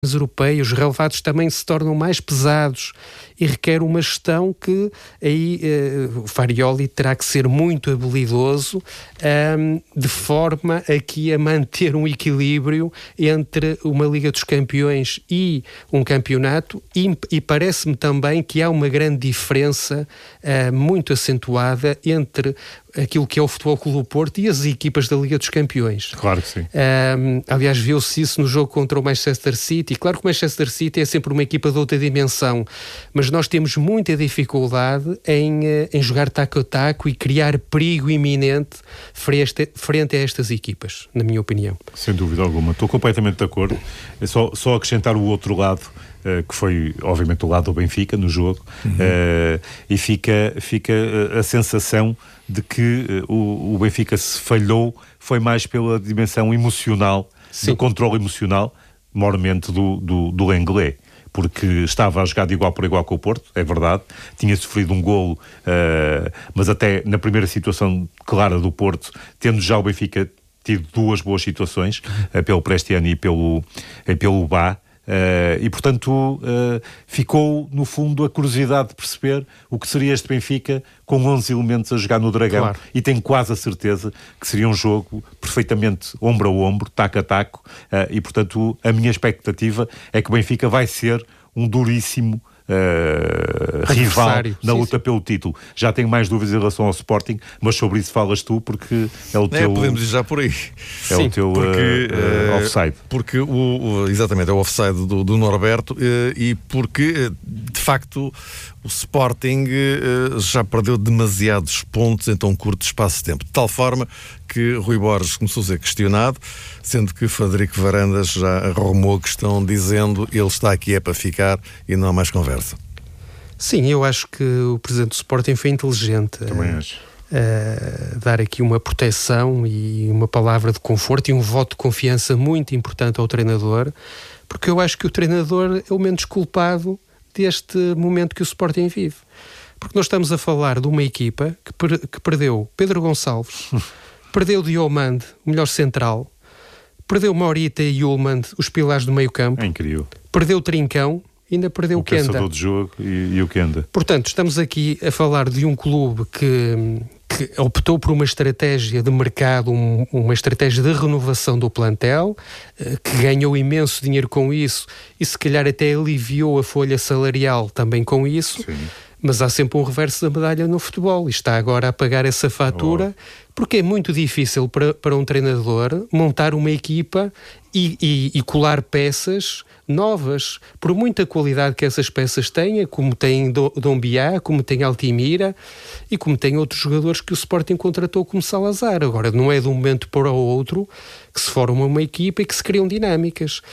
europeias, os relevados também se tornam mais pesados e requer uma gestão que aí o Farioli terá que ser muito habilidoso de forma aqui a manter um equilíbrio entre uma Liga dos Campeões e um campeonato e parece-me também que há uma grande diferença muito acentuada entre aquilo que é o Futebol Clube do Porto e as equipas da Liga dos Campeões. Claro que sim. Aliás, viu-se isso no jogo contra o Manchester City. Claro que o Manchester City é sempre uma equipa de outra dimensão, mas nós temos muita dificuldade em jogar taco a taco e criar perigo iminente frente a estas equipas, na minha opinião. Sem dúvida alguma. Estou completamente de acordo. É só acrescentar o outro lado, que foi, obviamente, o lado do Benfica no jogo, e fica a sensação de que o Benfica se falhou, foi mais pela dimensão emocional, do controle emocional, mormente do Lenglet, porque estava a jogar de igual por igual com o Porto, é verdade, tinha sofrido um golo, mas até na primeira situação clara do Porto, tendo já o Benfica tido duas boas situações, pelo Prestiano e pelo Bá, e portanto ficou no fundo a curiosidade de perceber o que seria este Benfica com 11 elementos a jogar no Dragão. Claro. E tenho quase a certeza que seria um jogo perfeitamente ombro a ombro, taco a taco, e portanto a minha expectativa é que o Benfica vai ser um duríssimo rival na luta pelo título. Já tenho mais dúvidas em relação ao Sporting, mas sobre isso falas tu, porque é o teu... podemos ir já por aí. É o teu offside. Porque exatamente, é o offside do Norberto, e porque de facto o Sporting já perdeu demasiados pontos em tão curto espaço de tempo, de tal forma que Rui Borges começou a ser questionado, sendo que Frederico Varandas já arrumou a questão dizendo ele está aqui é para ficar e não há mais conversa. Sim, eu acho que o presidente do Sporting foi inteligente. Também acho. Dar aqui uma proteção e uma palavra de conforto e um voto de confiança muito importante ao treinador, porque eu acho que o treinador é o menos culpado deste momento que o Sporting vive. Porque nós estamos a falar de uma equipa que perdeu Pedro Gonçalves, perdeu Diomande, o melhor central, perdeu Morita e Yulman, os pilares do meio campo. É incrível. Perdeu Trincão, ainda perdeu o Kenda. O pensador de jogo e o Kenda. Portanto, estamos aqui a falar de um clube que optou por uma estratégia de mercado, uma estratégia de renovação do plantel, que ganhou imenso dinheiro com isso e se calhar até aliviou a folha salarial também com isso. Sim. Mas há sempre um reverso da medalha no futebol e está agora a pagar essa fatura, porque é muito difícil para um treinador montar uma equipa e colar peças novas, por muita qualidade que essas peças tenham, como tem Dombiá, como tem Altimira e como tem outros jogadores que o Sporting contratou como Salazar. Agora, não é de um momento para o outro que se forma uma equipa e que se criam dinâmicas.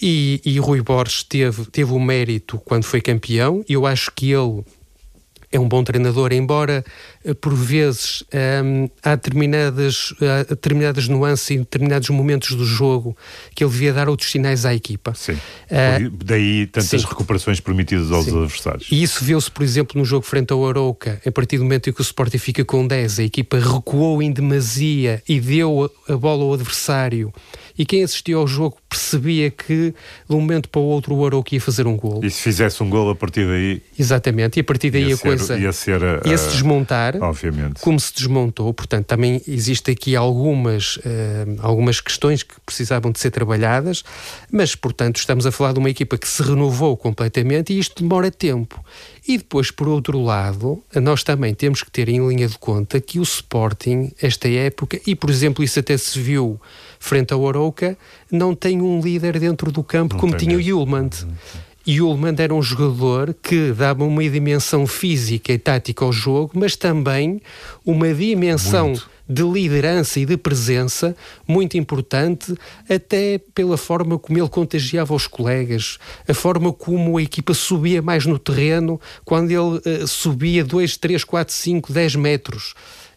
E Rui Borges teve o mérito quando foi campeão, e eu acho que ele é um bom treinador, embora por vezes há determinadas nuances e determinados momentos do jogo que ele devia dar outros sinais à equipa. Sim. Daí tantas recuperações permitidas aos adversários. E isso viu-se, por exemplo, no jogo frente ao Arouca. A partir do momento em que o Sporting fica com 10, a equipa recuou em demasia e deu a bola ao adversário. E quem assistiu ao jogo percebia que de um momento para o outro o Arouca ia fazer um golo. E se fizesse um golo a partir daí... Exatamente, e a partir daí ia-se desmontar, obviamente, como se desmontou. Portanto, também existe aqui algumas questões que precisavam de ser trabalhadas, mas, portanto, estamos a falar de uma equipa que se renovou completamente e isto demora tempo. E depois, por outro lado, nós também temos que ter em linha de conta que o Sporting, esta época, e por exemplo isso até se viu frente ao Arouca, não tem um líder dentro do campo como tinha o Yulman. Yulman era um jogador que dava uma dimensão física e tática ao jogo, mas também uma dimensão de liderança e de presença muito importante, até pela forma como ele contagiava os colegas, a forma como a equipa subia mais no terreno, quando ele subia 2, 3, 4, 5, 10 metros.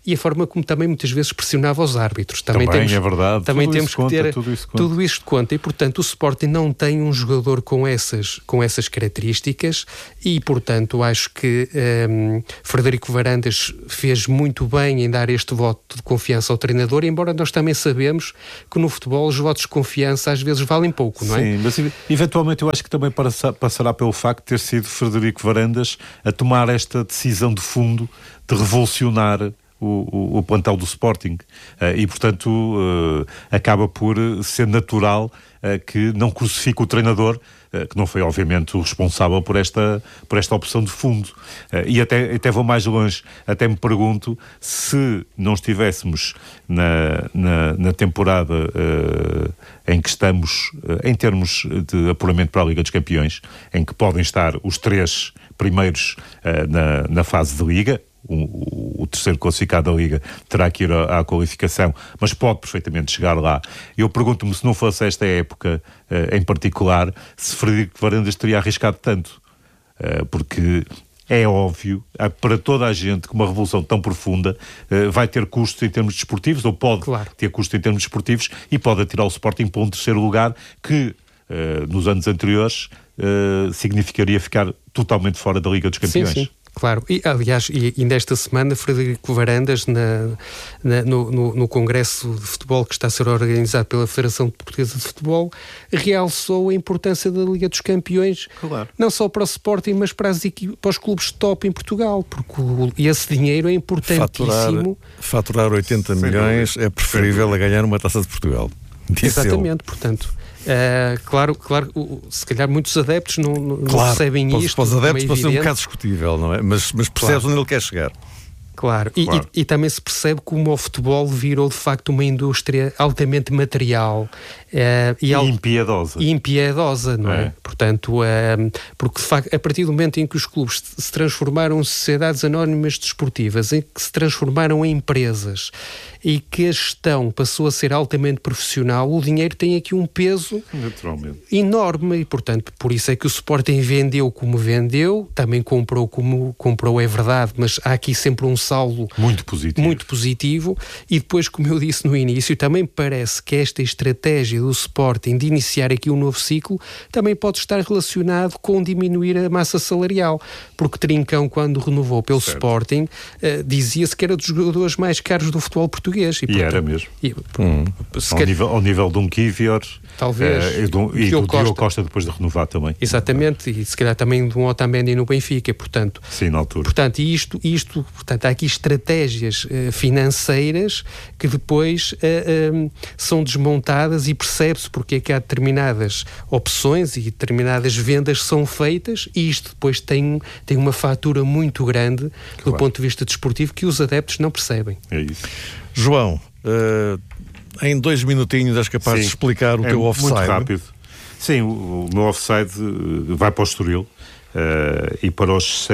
e a forma como também muitas vezes pressionava os árbitros. Também é verdade. Também tudo temos que ter tudo isto conta. E, portanto, o Sporting não tem um jogador com essas características e, portanto, acho que Frederico Varandas fez muito bem em dar este voto de confiança ao treinador, embora nós também sabemos que no futebol os votos de confiança às vezes valem pouco, não é? Sim, mas eventualmente eu acho que também passará pelo facto de ter sido Frederico Varandas a tomar esta decisão de fundo de revolucionar o plantel do Sporting e, portanto, acaba por ser natural que não crucifique o treinador, que não foi, obviamente, o responsável por esta opção de fundo. E até vou mais longe, até me pergunto se não estivéssemos na temporada em que estamos, em termos de apuramento para a Liga dos Campeões, em que podem estar os 3 primeiros na fase de Liga. O terceiro classificado da Liga terá que ir à qualificação, mas pode perfeitamente chegar lá. Eu pergunto-me se não fosse esta época em particular, se Frederico Varandas teria arriscado tanto, porque é óbvio para toda a gente que uma revolução tão profunda vai ter custos em termos desportivos, ou pode ter custos em termos desportivos, e pode atirar o Sporting para um terceiro lugar que nos anos anteriores significaria ficar totalmente fora da Liga dos Campeões. Sim. Claro, e aliás, e nesta semana Frederico Varandas no Congresso de Futebol que está a ser organizado pela Federação Portuguesa de Futebol realçou a importância da Liga dos Campeões, não só para o Sporting, mas para os clubes top em Portugal, porque esse dinheiro é importantíssimo. Faturar 80 milhões é preferível a ganhar uma Taça de Portugal. Exatamente, portanto... Claro, se calhar muitos adeptos não percebem isto. Para os adeptos pode ser um bocado discutível, não é? Mas percebes onde ele quer chegar. Claro, e também se percebe como o futebol virou de facto uma indústria altamente material e impiedosa, não é? Portanto, porque de facto, a partir do momento em que os clubes se transformaram em sociedades anónimas desportivas, em que se transformaram em empresas e que a gestão passou a ser altamente profissional, o dinheiro tem aqui um peso enorme e, portanto, por isso é que o Sporting vendeu como vendeu, também comprou como comprou, é verdade, mas há aqui sempre um saldo muito positivo e depois, como eu disse no início, também parece que esta estratégia do Sporting de iniciar aqui um novo ciclo também pode estar relacionado com diminuir a massa salarial, porque Trincão, quando renovou pelo Sporting, dizia-se que era dos jogadores mais caros do futebol português. E portanto, era mesmo. Ao nível de um Kivior, talvez, e do Diogo Costa depois de renovar também. Exatamente, e se calhar também de um Otamendi no Benfica, portanto. Sim, na altura. Portanto, portanto, há aqui estratégias financeiras que depois são desmontadas e percebe-se porque é que há determinadas opções e determinadas vendas são feitas, e isto depois tem uma fatura muito grande do ponto de vista desportivo que os adeptos não percebem. É isso. João, em 2 minutinhos és capaz de explicar o teu offside? Muito rápido. Sim, o meu offside vai para o Estoril e para os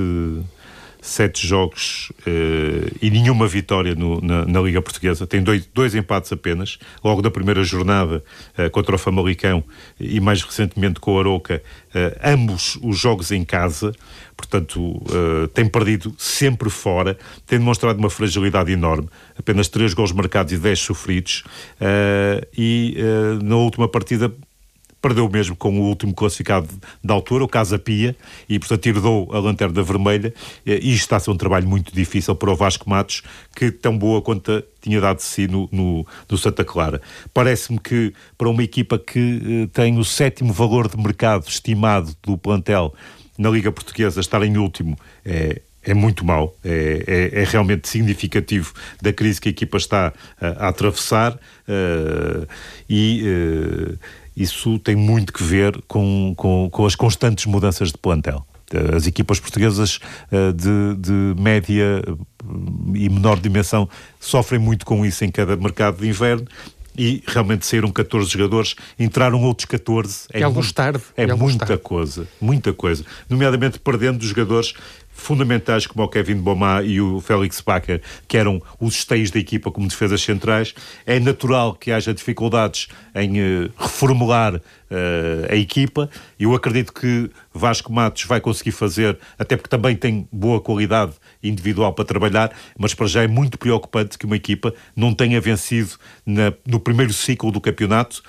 7 jogos e nenhuma vitória na Liga Portuguesa. Tem dois empates apenas, logo da primeira jornada contra o Famalicão e mais recentemente com o Arouca, ambos os jogos em casa. Portanto, tem perdido sempre fora, tem demonstrado uma fragilidade enorme, apenas 3 golos marcados e 10 sofridos, e na última partida perdeu mesmo com o último classificado da altura, o Casa Pia, e portanto herdou a lanterna vermelha, e isto está a ser um trabalho muito difícil para o Vasco Matos, que tão boa conta tinha dado de si no Santa Clara. Parece-me que para uma equipa que tem o 7º valor de mercado estimado do plantel na Liga Portuguesa, estar em último é muito mau, é realmente significativo da crise que a equipa está a atravessar, e isso tem muito que ver com as constantes mudanças de plantel. As equipas portuguesas de média e menor dimensão sofrem muito com isso em cada mercado de inverno, e realmente saíram 14 jogadores, entraram outros 14. É muita coisa. Muita coisa. Nomeadamente perdendo jogadores fundamentais como o Kevin Boma e o Félix Bakker, que eram os esteios da equipa como defesas centrais. É natural que haja dificuldades em reformular a equipa. Eu acredito que Vasco Matos vai conseguir fazer, até porque também tem boa qualidade individual para trabalhar, mas para já é muito preocupante que uma equipa não tenha vencido no primeiro ciclo do campeonato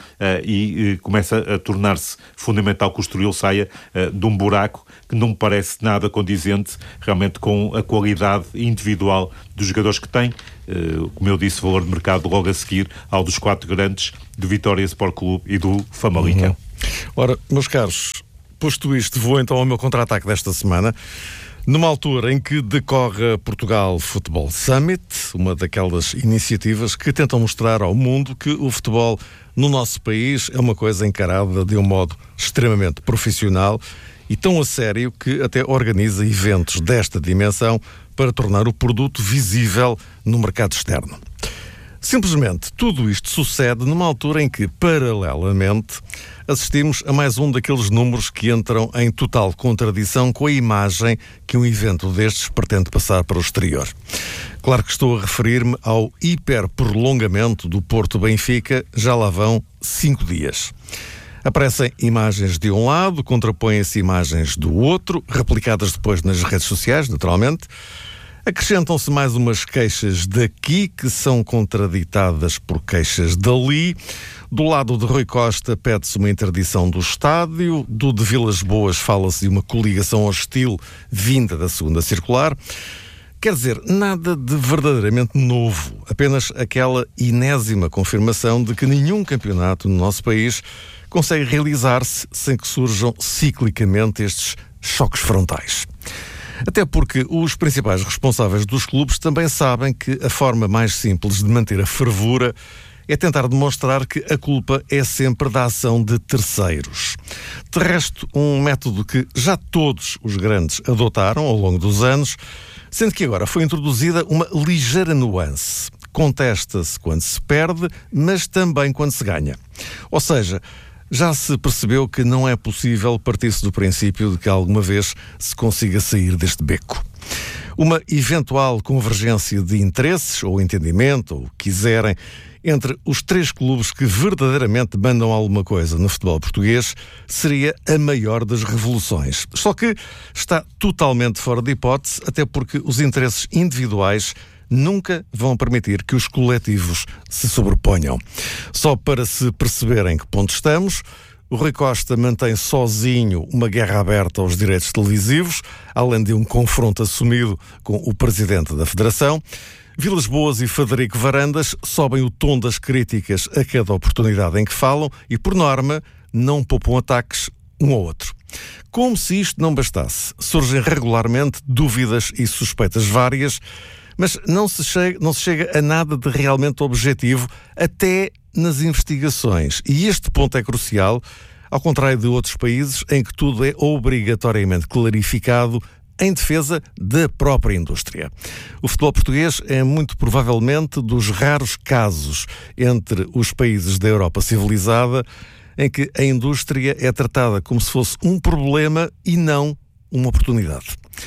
e começa a tornar-se fundamental que o Estoril saia de um buraco que não me parece nada condizente realmente com a qualidade individual dos jogadores que tem. Como eu disse, valor de mercado logo a seguir ao dos 4 grandes do Vitória Sport Clube e do Famalicão. Ora, meus caros, posto isto, vou então ao meu contra-ataque desta semana. Numa altura em que decorre a Portugal Football Summit, uma daquelas iniciativas que tentam mostrar ao mundo que o futebol no nosso país é uma coisa encarada de um modo extremamente profissional e tão a sério que até organiza eventos desta dimensão para tornar o produto visível no mercado externo. Simplesmente, tudo isto sucede numa altura em que, paralelamente, assistimos a mais um daqueles números que entram em total contradição com a imagem que um evento destes pretende passar para o exterior. Claro que estou a referir-me ao hiperprolongamento do Porto Benfica, já lá vão 5 dias. Aparecem imagens de um lado, contrapõem-se imagens do outro, replicadas depois nas redes sociais, naturalmente. Acrescentam-se mais umas queixas daqui que são contraditadas por queixas dali. Do lado de Rui Costa pede-se uma interdição do estádio. Do de Vilas Boas fala-se de uma coligação hostil vinda da segunda circular. Quer dizer, nada de verdadeiramente novo. Apenas aquela enésima confirmação de que nenhum campeonato no nosso país consegue realizar-se sem que surjam ciclicamente estes choques frontais. Até porque os principais responsáveis dos clubes também sabem que a forma mais simples de manter a fervura é tentar demonstrar que a culpa é sempre da ação de terceiros. De resto, um método que já todos os grandes adotaram ao longo dos anos, sendo que agora foi introduzida uma ligeira nuance. Contesta-se quando se perde, mas também quando se ganha. Ou seja, já se percebeu que não é possível partir-se do princípio de que alguma vez se consiga sair deste beco. Uma eventual convergência de interesses, ou entendimento, ou o que quiserem, entre os 3 clubes que verdadeiramente mandam alguma coisa no futebol português, seria a maior das revoluções. Só que está totalmente fora de hipótese, até porque os interesses individuais nunca vão permitir que os coletivos se sobreponham. Só para se perceberem que ponto estamos, o Rui Costa mantém sozinho uma guerra aberta aos direitos televisivos, além de um confronto assumido com o presidente da Federação. Vilas Boas e Frederico Varandas sobem o tom das críticas a cada oportunidade em que falam e, por norma, não poupam ataques um ao outro. Como se isto não bastasse, surgem regularmente dúvidas e suspeitas várias, mas não se chega a nada de realmente objetivo, até nas investigações. E este ponto é crucial, ao contrário de outros países em que tudo é obrigatoriamente clarificado em defesa da própria indústria. O futebol português é muito provavelmente dos raros casos entre os países da Europa civilizada em que a indústria é tratada como se fosse um problema e não uma oportunidade.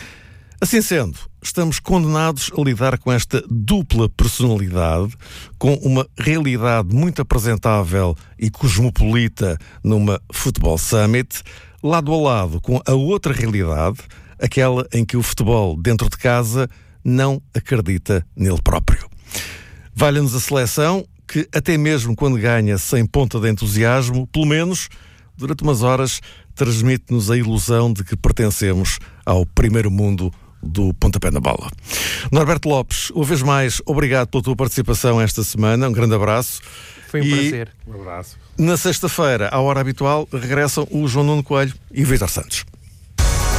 Assim sendo, estamos condenados a lidar com esta dupla personalidade, com uma realidade muito apresentável e cosmopolita numa Football Summit, lado a lado com a outra realidade, aquela em que o futebol dentro de casa não acredita nele próprio. Valha-nos a seleção que, até mesmo quando ganha sem ponta de entusiasmo, pelo menos, durante umas horas, transmite-nos a ilusão de que pertencemos ao primeiro mundo do pontapé na bola. Norberto Lopes, uma vez mais, obrigado pela tua participação esta semana. Um grande abraço. Foi um prazer. Um abraço. Na sexta-feira, à hora habitual, regressam o João Nuno Coelho e o Vítor Santos.